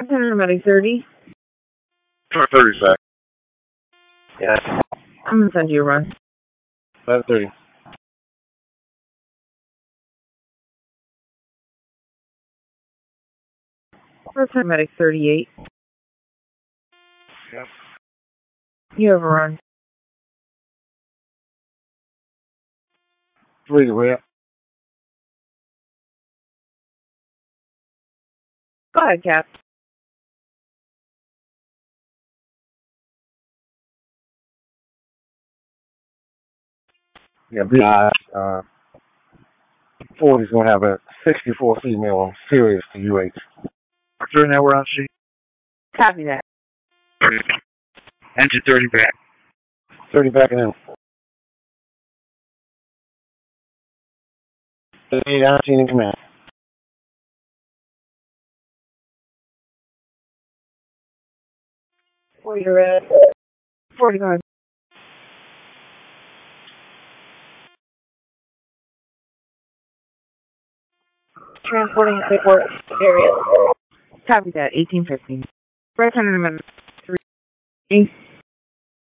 Paramedic 30. 30 back. Yes. I'm going to send you a run. 11:30. Paramedic 38. Yep. You have a run. 3 to red. Go ahead, Cap. Yeah, BI, 40's going to have a 64 female serious to UH. During that, we're on sheet. Copy that. Engine 30 back. 30 back and in. 19 in command. 40 to red. 45. Transporting airport area. Copy that. 1815. Red 100 minutes. 3.